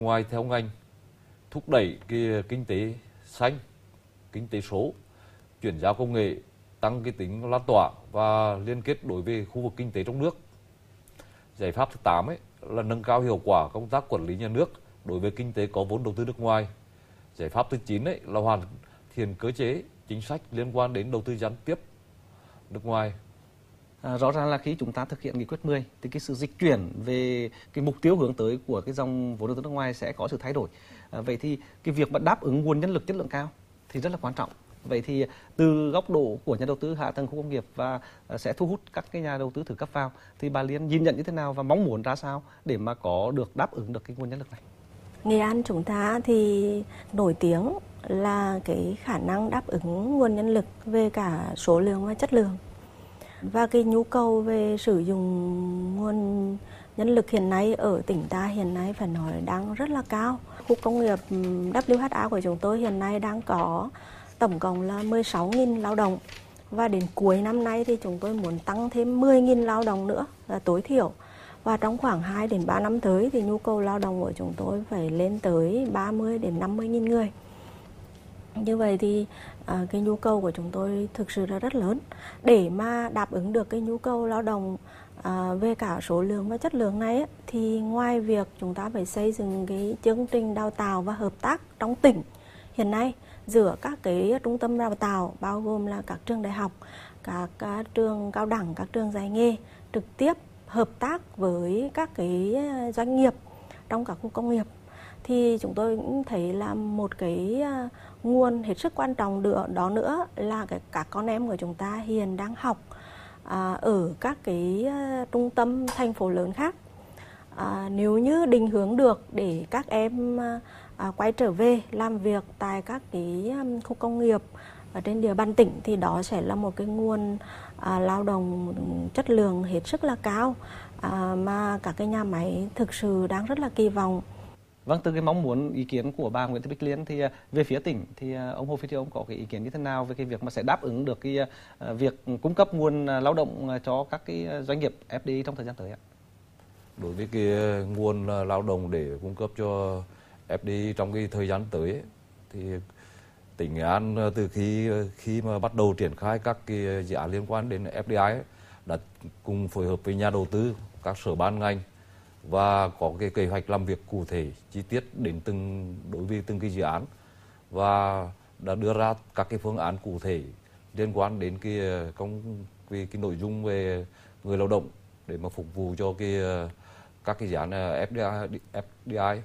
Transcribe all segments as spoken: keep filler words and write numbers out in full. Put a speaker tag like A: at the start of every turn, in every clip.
A: Ngoài theo ngành thúc đẩy cái kinh tế xanh, kinh tế số, chuyển giao công nghệ, tăng cái tính lan tỏa và liên kết đối với khu vực kinh tế trong nước. Giải pháp thứ tám ấy là nâng cao hiệu quả công tác quản lý nhà nước đối với kinh tế có vốn đầu tư nước ngoài. Giải pháp thứ chín ấy là hoàn thiện cơ chế chính sách liên quan đến đầu tư gián tiếp nước ngoài.
B: À, rõ ràng là khi chúng ta thực hiện nghị quyết mười thì cái sự dịch chuyển về cái mục tiêu hướng tới của cái dòng vốn đầu tư nước ngoài sẽ có sự thay đổi. À, vậy thì cái việc mà đáp ứng nguồn nhân lực chất lượng cao thì rất là quan trọng. Vậy thì từ góc độ của nhà đầu tư hạ tầng khu công nghiệp và sẽ thu hút các cái nhà đầu tư thứ cấp vào thì bà Liên nhìn nhận như thế nào và mong muốn ra sao để mà có được đáp ứng được cái nguồn nhân lực này?
C: Nghệ An chúng ta thì nổi tiếng là cái khả năng đáp ứng nguồn nhân lực về cả số lượng và chất lượng. Và cái nhu cầu về sử dụng nguồn nhân lực hiện nay ở tỉnh ta hiện nay phải nói đang rất là cao. Khu công nghiệp W H A của chúng tôi hiện nay đang có tổng cộng là mười sáu nghìn lao động. Và đến cuối năm nay thì chúng tôi muốn tăng thêm mười nghìn lao động nữa là tối thiểu. Và trong khoảng hai đến ba năm tới thì nhu cầu lao động của chúng tôi phải lên tới ba mươi đến năm mươi nghìn người. Như vậy thì à, cái nhu cầu của chúng tôi thực sự là rất lớn. Để mà đáp ứng được cái nhu cầu lao động à, về cả số lượng và chất lượng này ấy, thì ngoài việc chúng ta phải xây dựng cái chương trình đào tạo và hợp tác trong tỉnh hiện nay giữa các cái trung tâm đào tạo bao gồm là các trường đại học, các, các trường cao đẳng, các trường dạy nghề trực tiếp hợp tác với các cái doanh nghiệp trong các khu công nghiệp, thì chúng tôi cũng thấy là một cái nguồn hết sức quan trọng nữa đó nữa là cái các con em của chúng ta hiện đang học à, ở các cái trung tâm thành phố lớn khác. À, nếu như định hướng được để các em à, quay trở về làm việc tại các cái khu công nghiệp ở trên địa bàn tỉnh thì đó sẽ là một cái nguồn à, lao động chất lượng hết sức là cao à, mà các cái nhà máy thực sự đang rất là kỳ vọng.
B: Vâng, từ cái mong muốn ý kiến của bà Nguyễn Thị Bích Liên thì về phía tỉnh thì ông Hồ Phi Thiêu ông có cái ý kiến như thế nào về cái việc mà sẽ đáp ứng được cái việc cung cấp nguồn lao động cho các cái doanh nghiệp F D I trong thời gian tới ạ?
A: Đối với cái nguồn lao động để cung cấp cho F D I trong cái thời gian tới ấy, thì tỉnh Nghệ An từ khi khi mà bắt đầu triển khai các cái dự án liên quan đến F D I ấy, đã cùng phối hợp với nhà đầu tư, các sở ban ngành và có cái kế hoạch làm việc cụ thể chi tiết đến từng đối với từng cái dự án, và đã đưa ra các cái phương án cụ thể liên quan đến cái công cái, cái nội dung về người lao động để mà phục vụ cho cái các cái dự án F D I, F D I.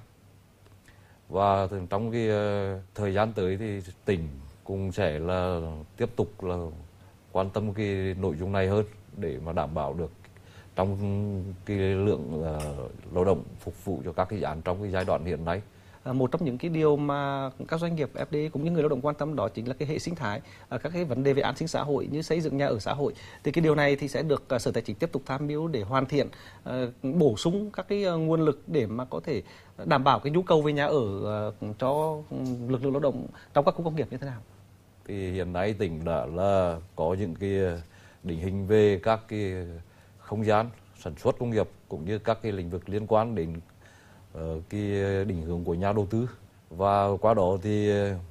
A: Và trong cái thời gian tới thì tỉnh cũng sẽ là tiếp tục là quan tâm cái nội dung này hơn để mà đảm bảo được trong cái lượng uh, lao động phục vụ cho các cái dự án trong cái giai đoạn hiện nay.
B: À, một trong những cái điều mà các doanh nghiệp F D I cũng như người lao động quan tâm đó chính là cái hệ sinh thái, à, các cái vấn đề về an sinh xã hội như xây dựng nhà ở xã hội. Thì cái điều này thì sẽ được uh, Sở Tài chính tiếp tục tham mưu để hoàn thiện, uh, bổ sung các cái uh, nguồn lực để mà có thể đảm bảo cái nhu cầu về nhà ở uh, cho lực lượng lao động trong các khu công nghiệp như thế nào.
A: Thì hiện nay tỉnh đã là có những cái định hình về các cái không gian sản xuất công nghiệp cũng như các cái lĩnh vực liên quan đến uh, cái định hướng của nhà đầu tư, và qua đó thì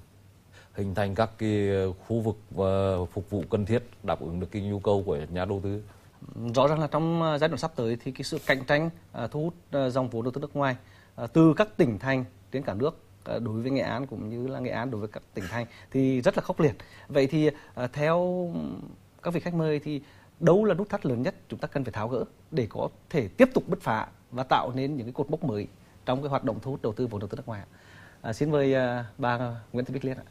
A: hình thành các cái khu vực và phục vụ cần thiết đáp ứng được cái nhu cầu của nhà đầu tư.
B: Rõ ràng là trong giai đoạn sắp tới thì cái sự cạnh tranh uh, thu hút uh, dòng vốn đầu tư nước ngoài uh, từ các tỉnh thành trên cả nước uh, đối với Nghệ An cũng như là Nghệ An đối với các tỉnh thành thì rất là khốc liệt. Vậy thì uh, theo các vị khách mời thì đâu là nút thắt lớn nhất chúng ta cần phải tháo gỡ để có thể tiếp tục bứt phá và tạo nên những cái cột mốc mới trong cái hoạt động thu hút đầu tư vốn đầu tư nước ngoài? À, xin mời uh, bà Nguyễn Thị Bích Liên ạ.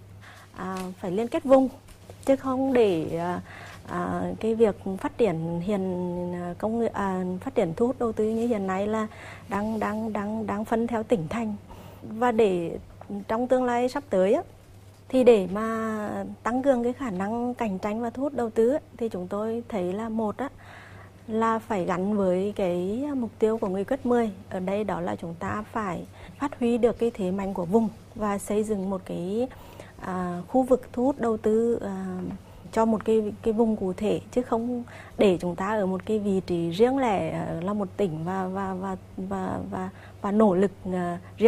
C: À, phải liên kết vùng chứ không để à, à, cái việc phát triển hiện công nghệ à, phát triển thu hút đầu tư như hiện nay là đang đang đang đang phân theo tỉnh thành, và để trong tương lai sắp tới á, thì để mà tăng cường cái khả năng cạnh tranh và thu hút đầu tư ấy, thì chúng tôi thấy là một á, là phải gắn với cái mục tiêu của nghị quyết mười. Ở đây đó là chúng ta phải phát huy được cái thế mạnh của vùng và xây dựng một cái à, khu vực thu hút đầu tư à, cho một cái cái vùng cụ thể, chứ không để chúng ta ở một cái vị trí riêng lẻ là một tỉnh và và và và và, và nỗ lực à, riêng.